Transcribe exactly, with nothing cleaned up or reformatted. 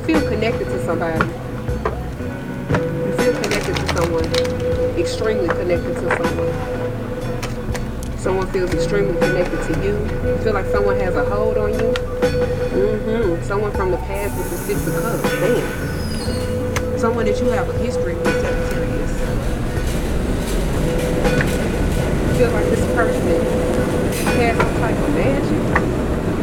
feel connected to somebody. You feel connected to someone. Extremely connected to someone. Someone feels extremely connected to you. You feel like someone has a hold on you. Mm-hmm. Someone from the past with the Six of Cups. Damn. Someone that you have a history with, Sagittarius. You feel like this person has some type of magic.